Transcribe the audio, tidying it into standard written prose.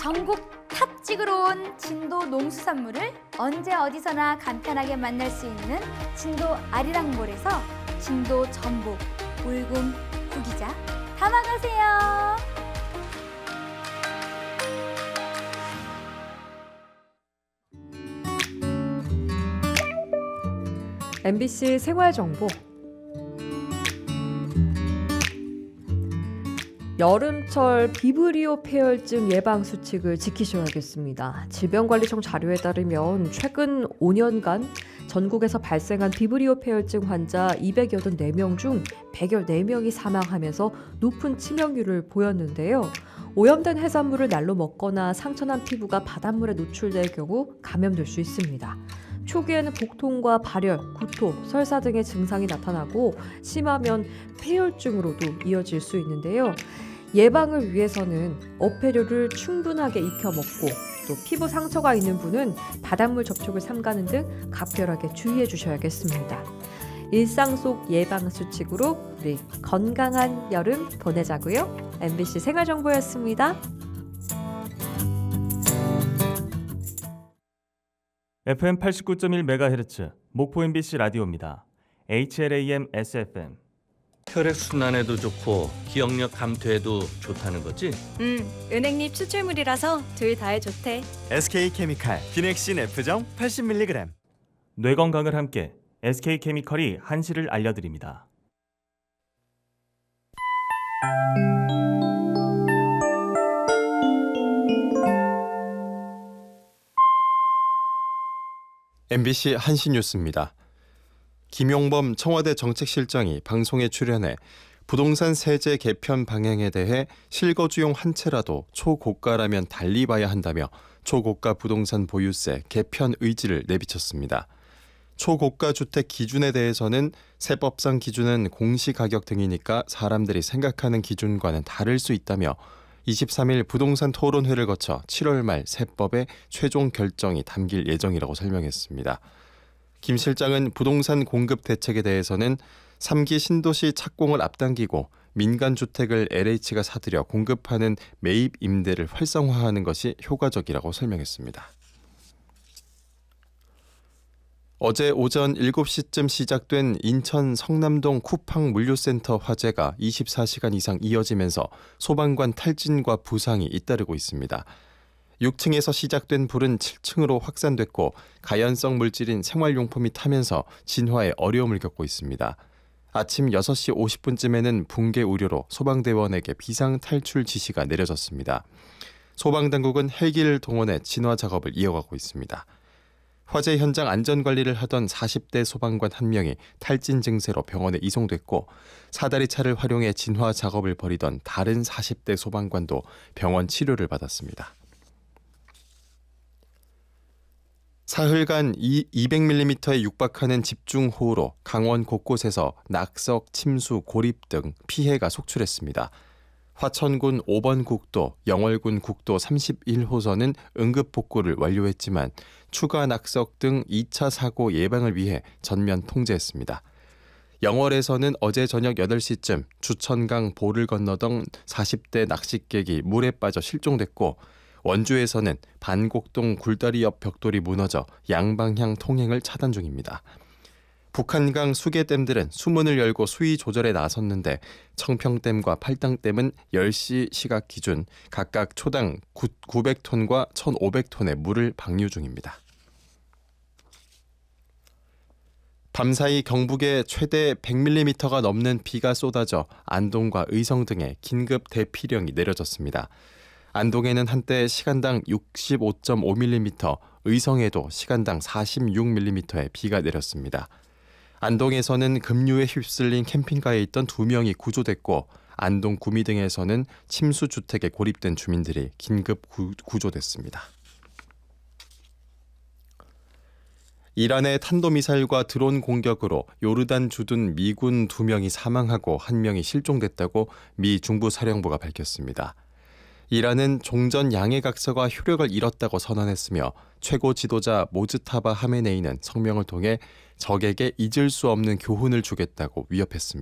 전국 탑 찍으러 온 진도 농수산물을 언제 어디서나 간편하게 만날 수 있는 진도 아리랑몰에서 진도 전복, 울금, 구기자 담아가세요. MBC 생활정보. 여름철 비브리오 폐혈증 예방 수칙을 지키셔야겠습니다. 질병관리청 자료에 따르면 최근 5년간 전국에서 발생한 비브리오 폐혈증 환자 284명 중 114명이 사망하면서 높은 치명률을 보였는데요. 오염된 해산물을 날로 먹거나 상처난 피부가 바닷물에 노출될 경우 감염될 수 있습니다. 초기에는 복통과 발열, 구토, 설사 등의 증상이 나타나고 심하면 폐혈증으로도 이어질 수 있는데요. 예방을 위해서는 어패류를 충분하게 익혀 먹고 또 피부 상처가 있는 분은 바닷물 접촉을 삼가는 등 각별하게 주의해 주셔야겠습니다. 일상 속 예방 수칙으로 우리 건강한 여름 보내자고요. MBC 생활정보였습니다. FM 89.1MHz 목포 MBC 라디오입니다. HLAM SFM. 혈액순환에도 좋고 기억력 감퇴에도 좋다는 거지? 은행잎 추출물이라서 둘 다에 좋대. SK케미칼 비넥신 F정 80mg. 뇌 건강을 함께 SK케미칼이 한시를 알려드립니다. MBC 한시뉴스입니다. 김용범 청와대 정책실장이 방송에 출연해 부동산 세제 개편 방향에 대해 실거주용 한 채라도 초고가라면 달리 봐야 한다며 초고가 부동산 보유세 개편 의지를 내비쳤습니다. 초고가 주택 기준에 대해서는 세법상 기준은 공시가격 등이니까 사람들이 생각하는 기준과는 다를 수 있다며 23일 부동산 토론회를 거쳐 7월 말 세법의 최종 결정이 담길 예정이라고 설명했습니다. 김 실장은 부동산 공급 대책에 대해서는 3기 신도시 착공을 앞당기고 민간주택을 LH가 사들여 공급하는 매입 임대를 활성화하는 것이 효과적이라고 설명했습니다. 어제 오전 7시쯤 시작된 인천 성남동 쿠팡 물류센터 화재가 24시간 이상 이어지면서 소방관 탈진과 부상이 잇따르고 있습니다. 6층에서 시작된 불은 7층으로 확산됐고 가연성 물질인 생활용품이 타면서 진화에 어려움을 겪고 있습니다. 아침 6시 50분쯤에는 붕괴 우려로 소방대원에게 비상탈출 지시가 내려졌습니다. 소방당국은 헬기를 동원해 진화 작업을 이어가고 있습니다. 화재 현장 안전관리를 하던 40대 소방관 한 명이 탈진 증세로 병원에 이송됐고 사다리 차를 활용해 진화 작업을 벌이던 다른 40대 소방관도 병원 치료를 받았습니다. 사흘간 200mm에 육박하는 집중호우로 강원 곳곳에서 낙석, 침수, 고립 등 피해가 속출했습니다. 화천군 5번 국도, 영월군 국도 31호선은 응급복구를 완료했지만 추가 낙석 등 2차 사고 예방을 위해 전면 통제했습니다. 영월에서는 어제 저녁 8시쯤 주천강 보를 건너던 40대 낚싯객이 물에 빠져 실종됐고 원주에서는 반곡동 굴다리 옆 벽돌이 무너져 양방향 통행을 차단 중입니다. 북한강 수계댐들은 수문을 열고 수위 조절에 나섰는데 청평댐과 팔당댐은 10시 시각 기준 각각 초당 900톤과 1,500톤의 물을 방류 중입니다. 밤사이 경북에 최대 100mm가 넘는 비가 쏟아져 안동과 의성 등에 긴급 대피령이 내려졌습니다. 안동에는 한때 시간당 65.5mm, 의성에도 시간당 46mm의 비가 내렸습니다. 안동에서는 급류에 휩쓸린 캠핑카에 있던 2명이 구조됐고 안동 구미 등에서는 침수주택에 고립된 주민들이 긴급 구조됐습니다. 이란의 탄도미사일과 드론 공격으로 요르단 주둔 미군 2명이 사망하고 1명이 실종됐다고 미 중부사령부가 밝혔습니다. 이란은 종전 양해각서가 효력을 잃었다고 선언했으며 최고 지도자 모즈타바 하메네이는 성명을 통해 적에게 잊을 수 없는 교훈을 주겠다고 위협했습니다.